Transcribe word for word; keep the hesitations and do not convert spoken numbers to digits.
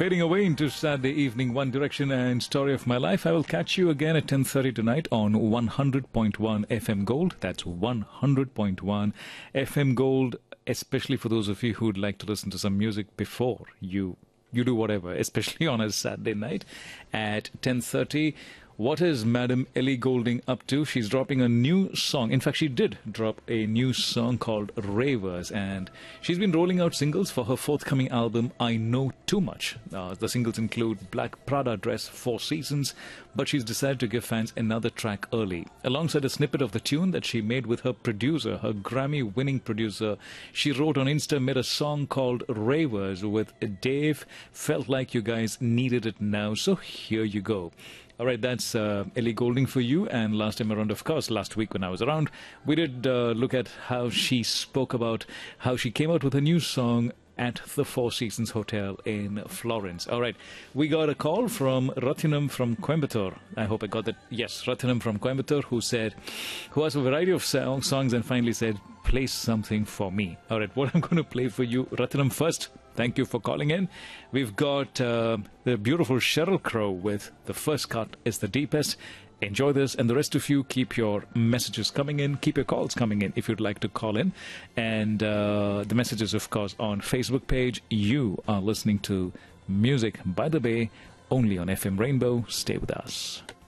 Fading away into Saturday evening, One Direction and Story of My Life. I will catch you again at ten thirty tonight on one hundred point one F M Gold. That's one hundred point one F M Gold, especially for those of you who would like to listen to some music before you you do whatever, especially on a Saturday night at ten thirty. What is Madam Ellie Goulding up to? She's dropping a new song. In fact, she did drop a new song called Ravers, and she's been rolling out singles for her forthcoming album, I Know Too Much. Uh, the singles include Black Prada Dress, Four Seasons, but she's decided to give fans another track early. Alongside a snippet of the tune that she made with her producer, her Grammy-winning producer, she wrote on Insta, made a song called Ravers with Dave. Felt like you guys needed it now, so here you go. All right, that's uh, Ellie Goulding for you. And last time around, of course, last week when I was around, we did uh, look at how she spoke about how she came out with a new song at the Four Seasons Hotel in Florence. All right, we got a call from Rathinam from Coimbatore. I hope I got that. Yes, Rathinam from Coimbatore, who said, who has a variety of song, songs and finally said, play something for me. All right, what I'm going to play for you, Rathinam, first. Thank you for calling in. We've got uh, the beautiful Sheryl Crow with The First Cut is the Deepest. Enjoy this, and the rest of you, keep your messages coming in. Keep your calls coming in if you'd like to call in. And uh, the messages, of course, on Facebook page. You are listening to Music by the Bay, only on F M Rainbow. Stay with us.